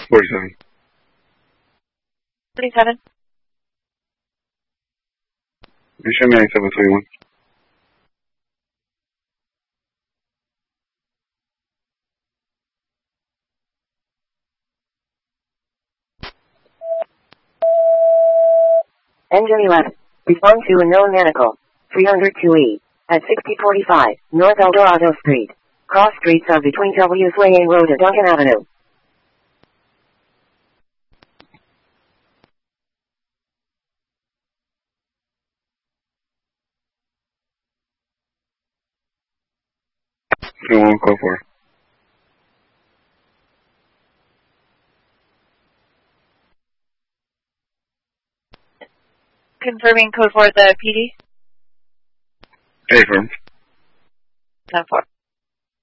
47. 47. You show me 9731. Engine 11. Respond to a known medical. 302E. At 6045, North El Dorado Street. Cross streets are between W's Way A Road and Duncan Avenue. Code 4. Confirming code for the PD. Affirm. 10-4.